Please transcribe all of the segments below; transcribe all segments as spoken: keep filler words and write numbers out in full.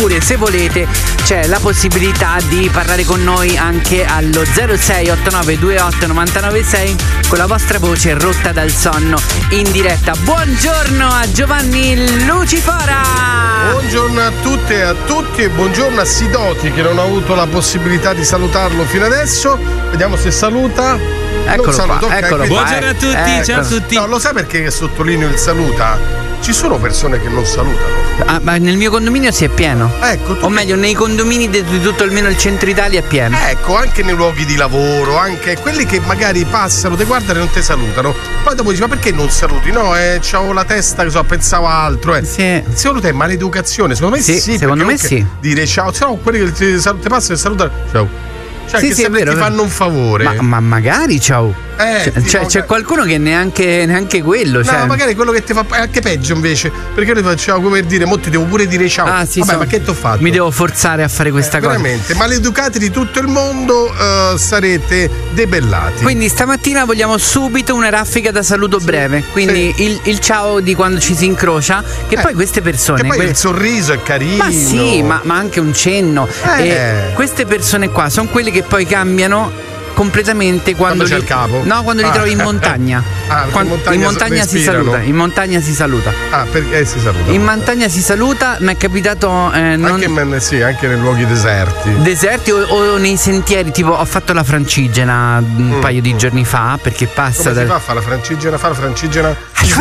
oppure se volete c'è la possibilità di parlare con noi anche allo zero sei otto nove due otto nove nove sei con la vostra voce rotta dal sonno in diretta. Buongiorno a Giovanni Lucifora. Buongiorno a tutte e a tutti e buongiorno a Sidoti che non ho avuto la possibilità di salutarlo fino adesso. Vediamo se saluta. Eccolo saluto, qua, okay, eccolo qua. Buongiorno a tutti, eh, ciao a ecco. tutti. No, lo sai perché sottolineo il saluta? Ci sono persone che non salutano. Ah, ma nel mio condominio si è pieno. Ecco, tu o meglio, nei condomini di tutto almeno il centro Italia è pieno. Ecco, anche nei luoghi di lavoro, anche quelli che magari passano, ti guardano e non ti salutano. Poi dopo dici, ma perché non saluti? No, eh, c'avevo la testa, che so, pensavo a altro. Eh. Sì. Secondo te è maleducazione? Secondo me Sì, sì. secondo me perché sì. Dire ciao, se no quelli che ti, ti passano e salutano. Ciao. Cioè, Sì, che sì, è sempre vero, ti è vero. fanno un favore. Ma, ma magari ciao. Eh, Cioè, tipo, c'è, c'è qualcuno che neanche, neanche quello. No, Cioè... magari quello che ti fa è anche peggio invece. Perché noi facciamo come per dire, mo ti devo pure dire ciao. Ah, sì, Vabbè, so- ma che t'ho fatto? Mi devo forzare a fare questa Eh, cosa. veramente, maleducati di tutto il mondo, eh, sarete debellati. Quindi stamattina vogliamo subito una raffica da saluto breve. Quindi sì. il, il ciao di quando ci si incrocia. Che Eh, poi queste persone. Che poi que- il sorriso è carino. Ma sì, ma, ma anche un cenno. Eh. E queste persone qua sono quelle che poi cambiano completamente quando, Quando c'è li, il capo? No, quando Ah. li trovi in montagna. Ah, perché Quando- in montagna in montagna si respirano. saluta. In montagna si saluta. Ah, perché eh, si saluta. In montagna si saluta, mi è capitato eh, non Anche, in- sì, anche nei luoghi deserti. deserti o, o nei sentieri, tipo ho fatto la Francigena un Mm, paio di mm. giorni fa perché passa Come dal- si fa a fare la francigena? Fa la francigena.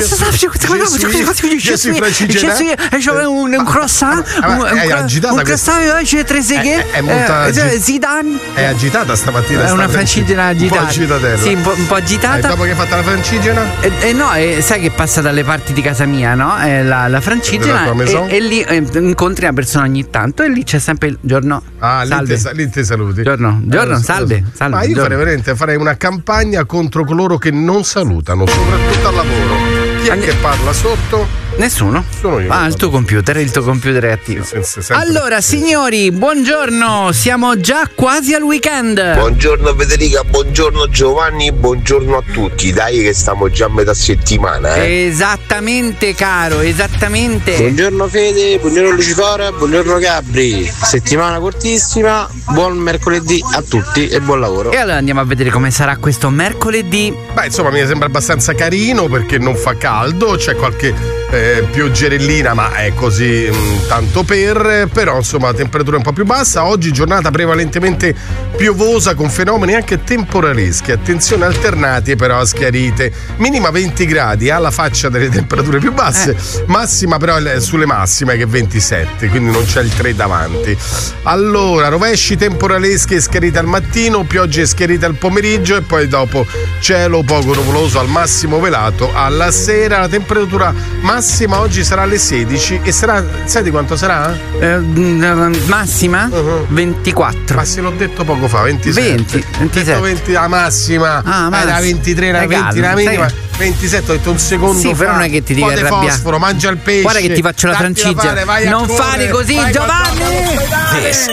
C'è un, un croissant, Ah, ma un, è un, agitata un questa- croissant invece tre seghe, È- è molto agi- Zidane. È agitata stamattina. È sta una francigena agitata. Un po' agitatella. Sì, un po', un po' E agitata. dopo che hai fatto la francigena? E, e no, e sai che passa dalle parti di casa mia, no? Eh, la, la Della francigena tua maison? e, e lì eh, incontri una persona ogni tanto e lì c'è sempre il giorno. Ah, lì salve. te, lì te saluti. Giorno, giorno, lo so, salve, lo so. salve, Ma io giorno. farei veramente farei una campagna contro coloro che non salutano, soprattutto al lavoro. Chi è Anche- che parla sotto? Nessuno? Sono io. Ah, il tuo computer, il tuo computer è attivo. Senza- sempre- Allora, signori, buongiorno, siamo già quasi al weekend. Buongiorno Federica, buongiorno Giovanni, buongiorno a tutti. Dai che stiamo già a metà settimana, eh. Esattamente, caro, esattamente. Buongiorno Fede, buongiorno Lucifora, buongiorno Gabri. Settimana cortissima, buon mercoledì a tutti e buon lavoro. E allora andiamo a vedere come sarà questo mercoledì. Beh, insomma, mi sembra abbastanza carino perché non fa caldo, c'è qualche eh, pioggerellina, ma è così mh, tanto per, però insomma la temperatura è un po' più bassa. Oggi giornata prevalentemente piovosa con fenomeni anche temporaleschi, attenzione alternati però a schiarite. Minima venti gradi, alla faccia delle temperature più basse, Eh. massima però è sulle massime che è ventisette, quindi non c'è il tre davanti. Allora, rovesci temporaleschi e schiarite al mattino, piogge e schiarite al pomeriggio e poi dopo cielo poco nuvoloso al massimo velato alla sera. La temperatura massima oggi sarà alle sedici e sarà, sai di quanto sarà? Eh, mm, massima Uh-huh. ventiquattro. Ma se l'ho detto poco fa, ventisette. venti, ventisette. Ho detto venti la massima. Ah, ma era ventitré, era Dai, venti la calma, minima. sai- ventisette, ho detto un secondo Sì, fa. però non è che ti devi Un po' di arrabbiare. fosforo, mangia il pesce. Guarda che ti faccio la datti da francigena. fare, vai a Non correre, fare così, fai Giovanni! qualcosa, all'ospedale.